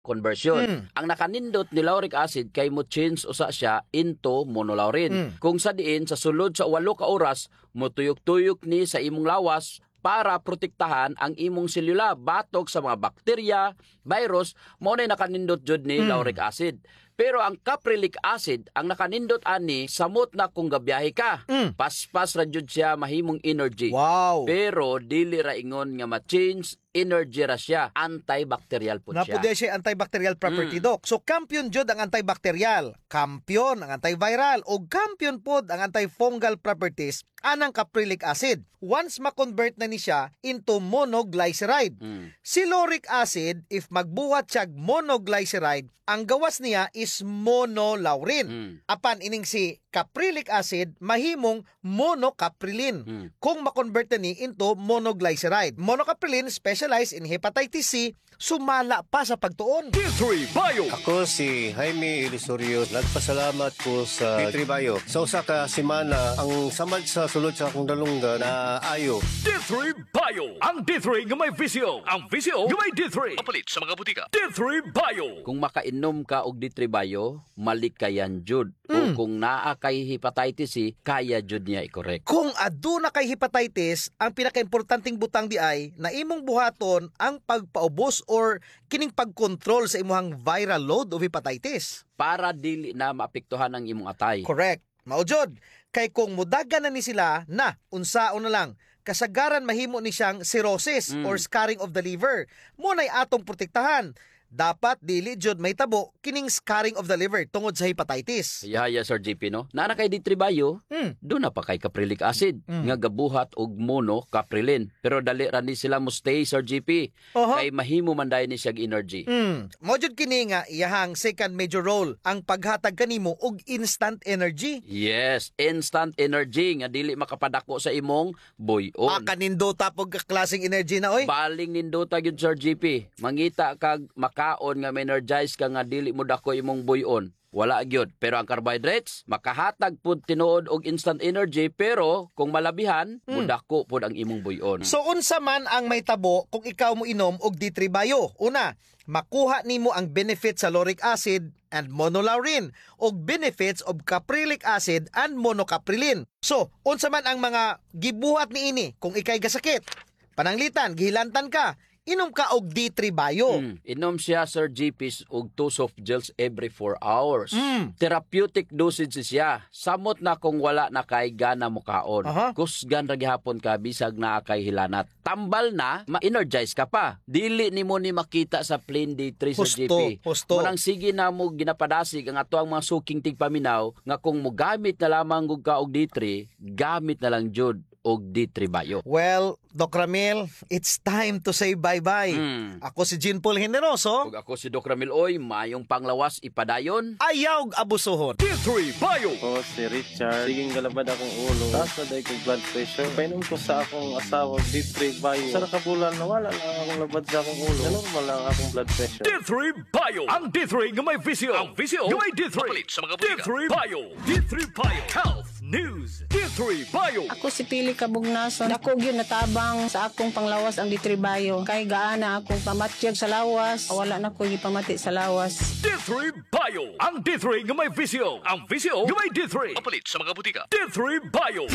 conversion. Ang nakanindot ni lauric acid kay mo change usa siya into monolaurin. Kung sa diin sa sulod sa 8 ka oras motuyok-tuyok ni sa imong lawas para protektahan ang imong selula batok sa mga bakterya, virus, mao na nakanindot jud ni lauric acid. Pero ang caprylic acid, ang nakanindot ani samot na kung gabiyahe ka. Paspas ra jud siya mahimong energy. Wow. Pero dili ra ingon nga ma-change energy ra siya, antibacterial po siya. Napudya siya antibacterial property, Doc. So, kampiyon jud ang antibacterial, kampiyon ang antiviral, o kampiyon pod ang antifungal properties anang caprylic acid. Once ma-convert na ni siya into monoglyceride. Si lauric acid, if magbuhat siya monoglyceride, ang gawas niya is monolaurin. Apan ining si caprylic acid, mahimong monocaprilin. Kung ma-convert na ni into monoglyceride. Monocaprilin specialized in hepatitis C, sumala pa sa pagtuon. D3 Bio. Ako si Jaime Ilisorio. Nagpasalamat ko sa D3 Bio. Sa usa ka semana, ang samad sa sulod sa akong dalungga na ayo. D3 Bio. Ang D3 nga may visyo. Ang visyo nga may D3. Mapalit sa mga butika. D3 Bio. Kung makainom ka og D3 Bio, malikayan jud. O kung naa kay hepatitis C, kaya jud niya i-correct. Kung aduna kay hepatitis, ang pinakaimportanteng butang di ay na imong buhaton ang pagpaubos or kining pagkontrol sa imong viral load of hepatitis. Para dili na maapektuhan ang imong atay. Correct. Maujod, kay kung mudagan na ni sila na unsaon na lang, kasagaran mahimo ni siyang cirrhosis or scarring of the liver. Muna'y atong protektahan. Dapat dili jud may tabo kining scarring of the liver tungod sa hepatitis. Yaya Sir GP no. Naa kay D3 Bio, doon na pa kay caprylic acid nga gabuhat og monocaprilin. Pero dali ra ni sila mo stay Sir GP. Kay mahimo man dayon ni siya energy. Mo jud kini nga iyahang second major role ang paghatag kanimo og instant energy. Yes, instant energy nga dili makapadako sa imong buyon. Kanindota pog klaseng energy na oy. Baling nindota gyud Sir GP. Mangita kag kaon nga energize ka nga dili mo dako imong buyon. Wala gyud. Pero ang carbohydrates makahatag pud tinuod og instant energy pero kung malabihan mudako pud ang imong buyon. So unsa man ang may tabo kung ikaw mo inom og D3 Bio? Una, makuha nimo ang benefits sa lauric acid and monolaurin og benefits of caprylic acid and monocaprilin. So unsa man ang mga gibuhat niini kung ikay gasakit? Pananglitan, gihilantan ka, inom ka og D3 Bio. Inom siya Sir GP og 2 soft gels every 4 hours. Therapeutic dosage siya. Samot na kung wala na kay gana mo kaon. Kusgan ra gihapon ka bisag naa kay hilanat. Tambal na, ma-energize ka pa. Dili nimo ni makita sa plain D3 Sir GP. Munang sige na mo ginapadasig ang ato ang mga suking tigpaminaw nga kung mo gamit na lamang ka og D3, gamit na lang jud og D3 Bio. Well, Doc Ramil, it's time to say bye-bye. Ako si Jean Paul Generoso. Ug ako si Doc Ramil Oy, mayong panglawas ipadayon. Ayaw abusuhon. D3 Bio. Ako si Richard. Siging galabad akong ulo. Taas na dahil kong blood pressure. Painom ko sa akong asawa D3 Bio. Sa nakabulan na wala lang akong labad sa akong ulo. Normal lang akong blood pressure. D3 Bio. Ang D3 nga may visyo. Ang visyo nga may D3. Mapalit sa mga butika. D3 Bio. D3 Bio. Health News. D3 Bio. Ako si Pili Kabugnason. Dako gyud natabang sa akong panglawas ang D3 Bio. Kay gaana akong pamatyag sa lawas. Wala na ko gipamati sa lawas. D3 Bio. Ang D3 nga may visyo. Ang visyo nga may D3. Mapalit sa mga butika. D3 Bio.